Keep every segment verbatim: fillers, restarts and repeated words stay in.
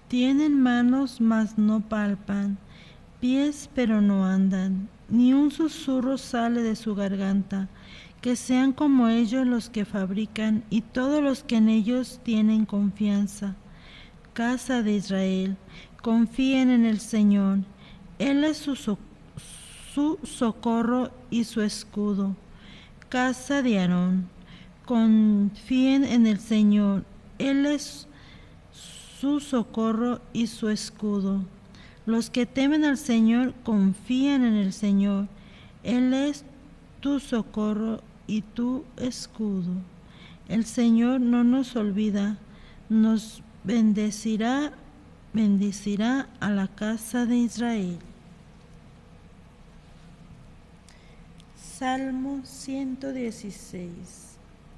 Tienen manos, mas no palpan, pies, pero no andan, ni un susurro sale de su garganta. Que sean como ellos los que fabrican y todos los que en ellos tienen confianza. Casa de Israel, confíen en el Señor. Él es su, so- su socorro y su escudo. Casa de Aarón, confíen en el Señor. Él es su socorro y su escudo. Los que temen al Señor confían en el Señor. Él es tu socorro y tu escudo. El Señor no nos olvida, nos bendecirá, bendecirá a la casa de Israel. Salmo ciento dieciséis.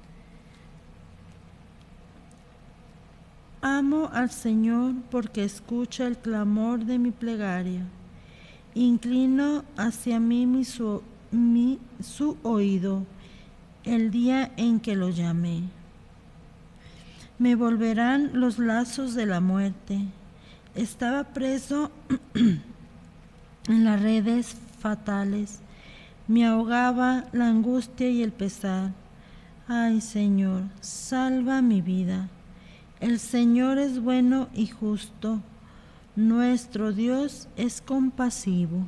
Amo al Señor porque escucha el clamor de mi plegaria. Inclino hacia mí mi su, mi, su oído el día en que lo llamé. Me volverán los lazos de la muerte. Estaba preso en las redes fatales. Me ahogaba la angustia y el pesar. Ay, Señor, salva mi vida. El Señor es bueno y justo. Nuestro Dios es compasivo.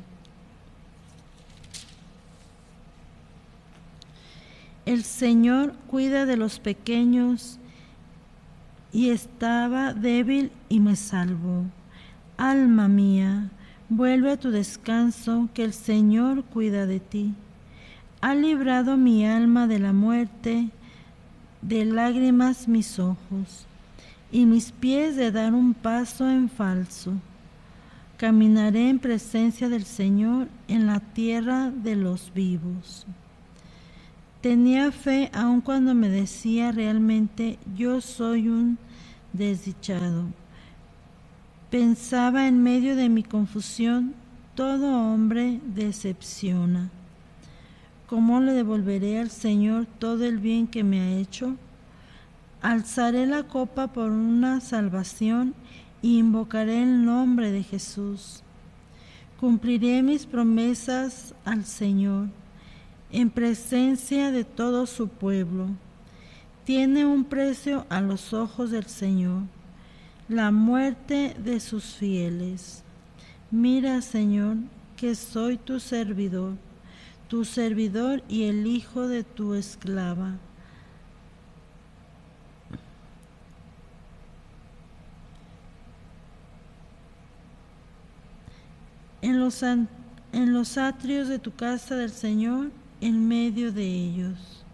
El Señor cuida de los pequeños y estaba débil y me salvó. Alma mía, vuelve a tu descanso, que el Señor cuida de ti. Ha librado mi alma de la muerte, de lágrimas mis ojos, y mis pies de dar un paso en falso. Caminaré en presencia del Señor en la tierra de los vivos. Tenía fe aun cuando me decía realmente yo soy un desdichado. Pensaba en medio de mi confusión, todo hombre decepciona. ¿Cómo le devolveré al Señor todo el bien que me ha hecho? Alzaré la copa por una salvación y invocaré el nombre de Jesús. Cumpliré mis promesas al Señor en presencia de todo su pueblo. Tiene un precio a los ojos del Señor la muerte de sus fieles. Mira, Señor, que soy tu servidor, tu servidor y el hijo de tu esclava. En los, en los atrios de tu casa del Señor, en medio de ellos.